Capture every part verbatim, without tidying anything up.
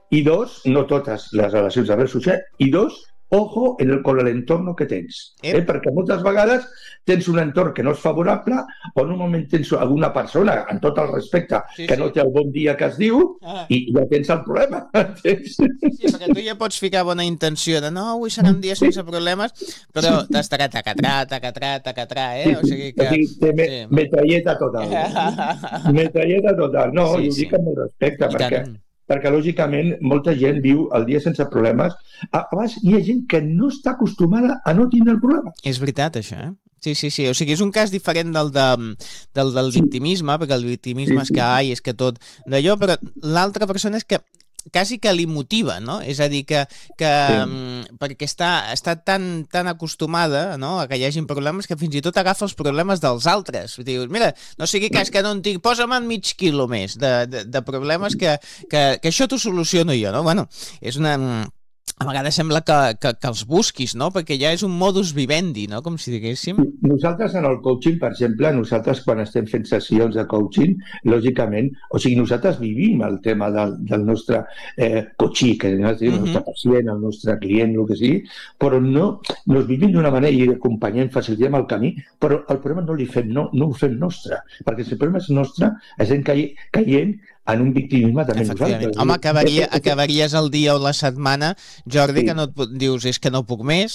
I dos, no totes les relacions de res social, i dos, ojo en el, con el entorno que tens, eh? Perquè moltes vegades tens un entorn que no és favorable o en un moment tens alguna persona, amb tot el respecte, sí, que sí. no té el bon dia que es diu ah. i ja tens el problema. Sí, perquè tu ja pots ficar bona intenció de no, avui serà un dia sense sí. problemes, però t'estarà tacatrà, tacatrà, tacatrà, eh? O sigui que... Sí, sí, me, sí. Metralleta total. Metralleta total. No, sí, ho dic sí. amb molt respecte, I perquè... Tant. perquè, lògicament, molta gent viu el dia sense problemes. A vegades hi ha gent que no està acostumada a no tindre el problema. És veritat, això, eh? Sí, sí, sí. O sigui, és un cas diferent del, de, del, del victimisme, perquè el victimisme sí, sí. és que, ai, és que tot d'allò, però l'altra persona és que quasi que li motiva, no? És a dir, que, que sí. perquè està, està tan, tan acostumada, no?, a que hi hagin problemes que fins i tot agafa els problemes dels altres. Dius, mira, no sigui cas que no en tinc, posa'm en mig quilo més de, de, de problemes que, que, que això t'ho soluciono jo, no? Bueno, és una... A vegades sembla que, que, que els busquis, no? Perquè ja és un modus vivendi, no? Com si diguéssim. Nosaltres en el coaching, per exemple, nosaltres quan estem fent sessions de coaching, lògicament, o sigui, nosaltres vivim el tema del, del nostre eh, coachí, que és el nostre uh-huh. pacient, el nostre client, el que sigui, però no, no vivim d'una manera i acompanyem, facilitem el camí, però el problema no, li fem, no, no ho fem nostre, perquè si el problema és nostre, estem caient en un victimisme també nosaltres. Home, acabaria, acabaries el dia o la setmana, Jordi, sí. que no et dius, és que no puc més.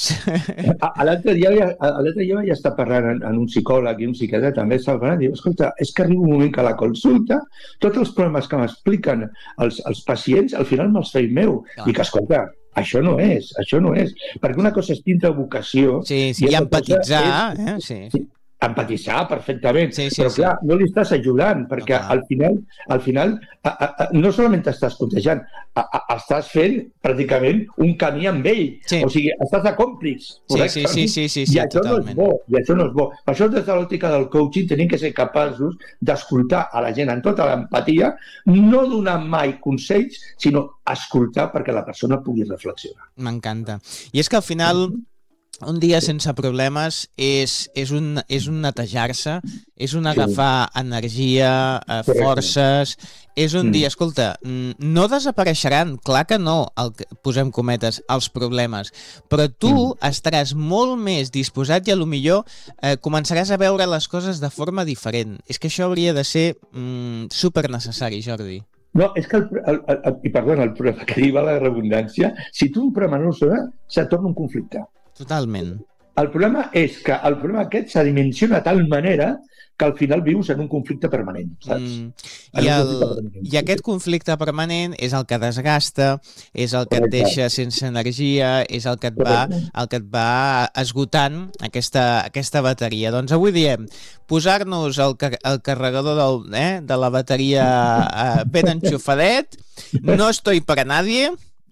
L'altre dia, dia ja està parlant en, en un psicòleg i un psiquiatre també està parlant i diu, escolta, és que arriba un moment que a la consulta tots els problemes que m'expliquen els, els pacients al final me'ls feim meu. Ah. I que, escolta, això no és, això no és. Perquè una cosa és tindre vocació... Sí, sí, i empatitzar, és, eh? Sí. sí. empatitzar perfectament, sí, sí, però clar, sí. no li estàs ajudant, perquè no, al final, al final a, a, a, no solament t'estàs contagiant, a, a, estàs fent pràcticament un camí amb ell, sí. O sigui, estàs de còmplics. Sí, sí, sí, sí, sí, sí, I això totalment. No és bo, i això no és bo. Per això, des de l'òptica del coaching, tenim que ser capaços d'escoltar a la gent amb tota l'empatia, no donar mai consells, sinó escoltar perquè la persona pugui reflexionar. M'encanta. I és que al final... Un dia sense problemes és, és, un, és un netejar-se, és un agafar energia, eh, forces, és un dia, escolta, no desapareixeran, clar que no, el, posem cometes, els problemes, però tu mm. estaràs molt més disposat i a lo millor eh, començaràs a veure les coses de forma diferent. És que això hauria de ser mm, super necessari, Jordi. No, és que, el, el, el, el, i perdona, el problema que diu la redundància, si tu un problema no ho saps, se torna un conflicte. Totalment. El problema és que el problema aquest se dimensiona de tal manera que al final vius en un conflicte permanent, saps? Mm. I, el, permanent. I aquest conflicte permanent és el que desgasta, és el que et deixa sense energia, és el que et va, el que et va esgotant aquesta, aquesta bateria. Doncs avui diem, posar-nos el, el carregador del, eh, de la bateria eh, ben enxufadet, no estoy para nadie,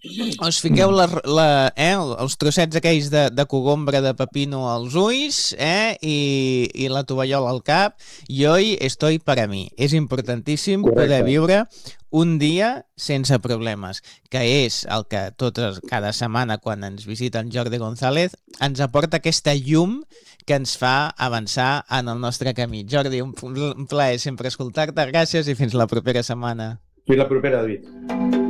us fiqueu la, la, eh, els trossets aquells de, de cogombra de pepino als ulls eh, i, i la tovallola al cap i hoy estoy para mí. És importantíssim Correcte. Poder viure un dia sense problemes, que és el que totes, cada setmana quan ens visita en Jordi González ens aporta aquesta llum que ens fa avançar en el nostre camí. Jordi, un, un plaer sempre escoltar-te, gràcies i fins la propera setmana. Fins la propera, David.